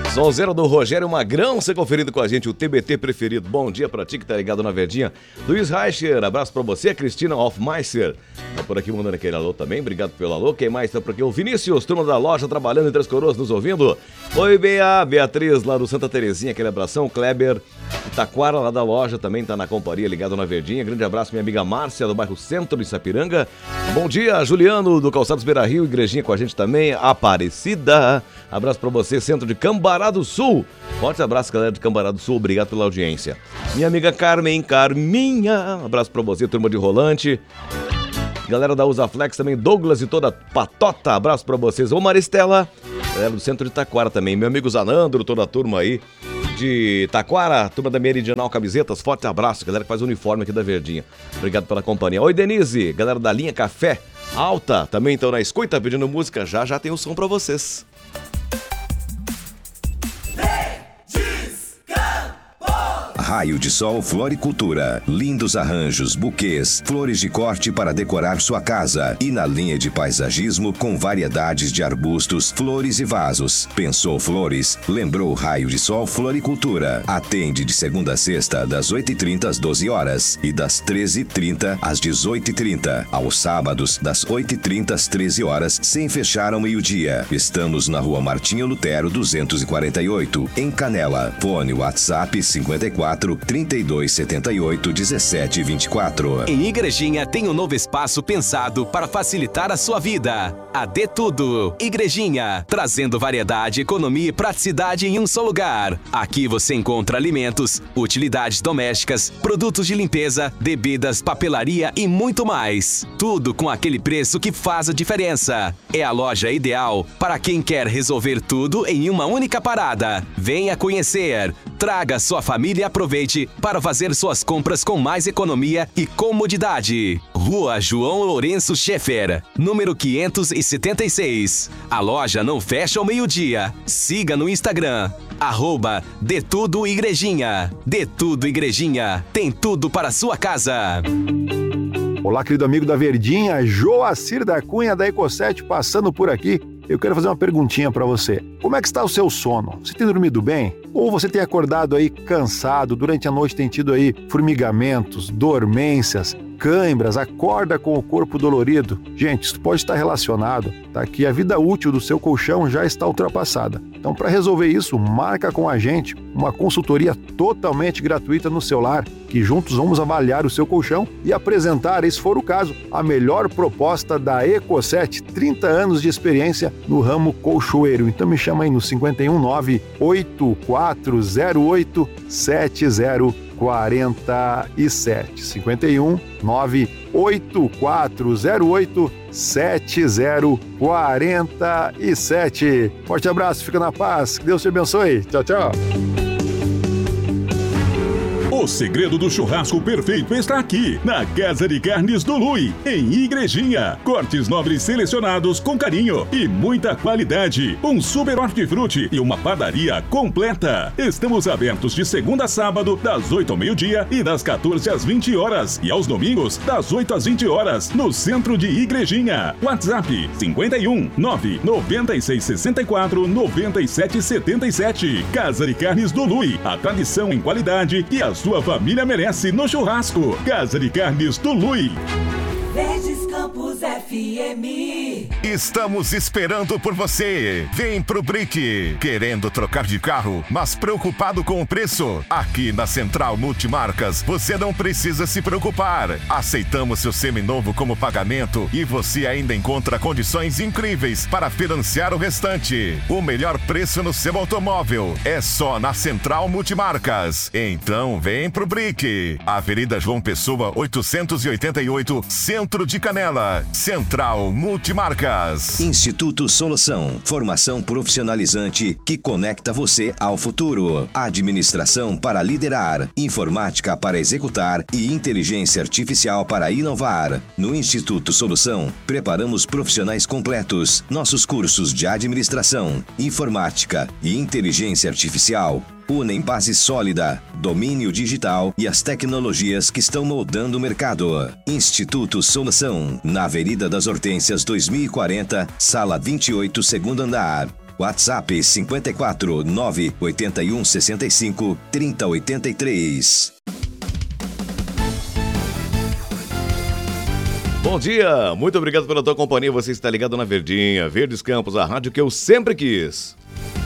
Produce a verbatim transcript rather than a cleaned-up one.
Sonzeiro do Rogério Magrão, você conferindo com a gente o T B T preferido. Bom dia pra ti que tá ligado na Verdinha. Luiz Reicher, abraço pra você. Cristina Hofmeister tá por aqui mandando aquele alô também. Obrigado pelo alô. Quem mais tá por aqui? O Vinícius, turma da loja, trabalhando em Três Coroas, nos ouvindo. Oi, Bea, Beatriz, lá do Santa Terezinha, aquele abração. Kleber, Itaquara, lá da loja, também tá na companhia, ligado na Verdinha. Grande abraço, minha amiga Márcia, do bairro Centro de Sapiranga. Bom dia, Juliano, do Calçados Beira Rio, Igrejinha com a gente também. Aparecida, abraço pra você, Centro de Cambará do Sul. Forte abraço, galera de Cambará do Sul, obrigado pela audiência. Minha amiga Carmen, Carminha, abraço pra você, turma de Rolante. Galera da Usaflex também, Douglas e toda a patota, abraço pra vocês. Ô Maristela, galera do Centro de Taquara também, meu amigo Zanandro, toda a turma aí de Taquara, turma da Meridional Camisetas, forte abraço, galera que faz o uniforme aqui da Verdinha. Obrigado pela companhia. Oi Denise, galera da linha Café Alta, também estão na escuta pedindo música, já já tem o som pra vocês. Raio de Sol Floricultura. Lindos arranjos, buquês, flores de corte para decorar sua casa. E na linha de paisagismo com variedades de arbustos, flores e vasos. Pensou flores? Lembrou Raio de Sol Floricultura. Atende de segunda a sexta, das oito e trinta às doze horas e das treze e trinta às dezoito e trinta. Aos sábados, das oito e trinta às treze horas, sem fechar ao meio-dia. Estamos na Rua Martinho Lutero, duzentos e quarenta e oito, em Canela. Fone WhatsApp cinquenta e quatro, trinta e dois, setenta e oito, dezessete, vinte e quatro. Em Igrejinha tem um novo espaço pensado para facilitar a sua vida. A De Tudo. Igrejinha, trazendo variedade, economia e praticidade em um só lugar. Aqui você encontra alimentos, utilidades domésticas, produtos de limpeza, bebidas, papelaria e muito mais. Tudo com aquele preço que faz a diferença. É a loja ideal para quem quer resolver tudo em uma única parada. Venha conhecer. Traga sua família e aproveite para fazer suas compras com mais economia e comodidade. Rua João Lourenço Schaeffer, número quinhentos e setenta e seis. A loja não fecha ao meio-dia. Siga no Instagram, arroba De Tudo Igrejinha. De Tudo Igrejinha, tem tudo para a sua casa. Olá, querido amigo da Verdinha, Joacir da Cunha da Ecosete passando por aqui. Eu quero fazer uma perguntinha para você. Como é que está o seu sono? Você tem dormido bem? Ou você tem acordado aí cansado, durante a noite tem tido aí formigamentos, dormências, cãibras, acorda com o corpo dolorido? Gente, isso pode estar relacionado, tá? Que a vida útil do seu colchão já está ultrapassada. Então, para resolver isso, marca com a gente uma consultoria totalmente gratuita no seu lar, que juntos vamos avaliar o seu colchão e apresentar, se for o caso, a melhor proposta da Ecosete, trinta anos de experiência no ramo colchoeiro. Então me chama aí no cinquenta e um, nove oito quatro zero oito, sete zero quatro sete. cinquenta e um, nove oito quatro zero oito, sete zero quatro sete. Forte abraço, fica na paz, que Deus te abençoe. Tchau, tchau. O segredo do churrasco perfeito está aqui, na Casa de Carnes do Lui, em Igrejinha. Cortes nobres selecionados com carinho e muita qualidade. Um super hortifruti e uma padaria completa. Estamos abertos de segunda a sábado, das oito ao meio-dia e das quatorze às vinte horas. E aos domingos, das oito às vinte horas, no centro de Igrejinha. WhatsApp cinquenta e um, nove noventa e seis, sessenta e quatro, noventa e sete, setenta e sete. Casa de Carnes do Lui, a tradição em qualidade e a sua família merece no churrasco. Casa de Carnes do Lui. Verdes Campos F M. Estamos esperando por você. Vem pro Brick. Querendo trocar de carro, mas preocupado com o preço? Aqui na Central Multimarcas, você não precisa se preocupar. Aceitamos seu seminovo como pagamento e você ainda encontra condições incríveis para financiar o restante. O melhor preço no seu automóvel é só na Central Multimarcas. Então vem pro Brick. Avenida João Pessoa, oitocentos e oitenta e oito, Centro de Canela. Central Multimarcas. Instituto Solução. Formação profissionalizante que conecta você ao futuro. Administração para liderar. Informática para executar e inteligência artificial para inovar. No Instituto Solução, preparamos profissionais completos. Nossos cursos de administração, informática e inteligência artificial unem base sólida, domínio digital e as tecnologias que estão moldando o mercado. Instituto Solução, na Avenida das Hortênsias dois mil e quarenta, sala vinte e oito, segundo andar. WhatsApp cinco quatro nove oito um seis cinco três zero oito três. Bom dia, muito obrigado pela tua companhia. Você está ligado na Verdinha, Verdes Campos, a rádio que eu sempre quis.